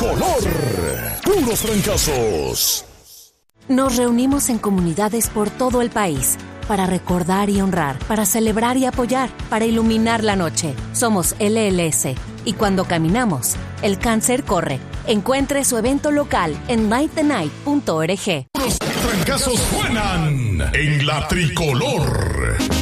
tricolor. Puros trancazos. Nos reunimos en comunidades por todo el país para recordar y honrar, para celebrar y apoyar, para iluminar la noche. Somos LLS y cuando caminamos, el cáncer corre. Encuentre su evento local en lightthenight.org. Los trancazos suenan en la tricolor.